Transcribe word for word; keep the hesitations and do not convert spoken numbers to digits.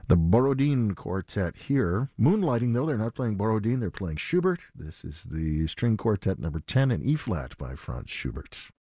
The Borodin Quartet here. Moonlighting, though, they're not playing Borodin, they're playing Schubert. This is the string quartet number ten in E-flat by Franz Schubert.